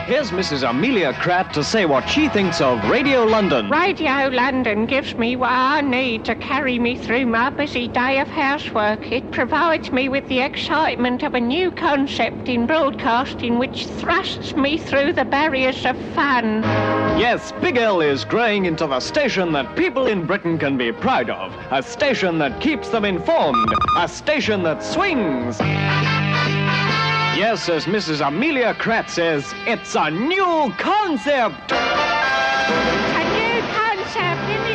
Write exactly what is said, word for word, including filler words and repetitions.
Here's Missus Amelia Kratt to say what she thinks of Radio London. Radio London gives me what I need to carry me through my busy day of housework. It provides me with the excitement of a new concept in broadcasting which thrusts me through the barriers of fun. Yes, Big L is growing into the station that people in Britain can be proud of. A station that keeps them informed. A station that swings. Yes, as Missus Amelia Kratt says, it's a new concept. A new concept in the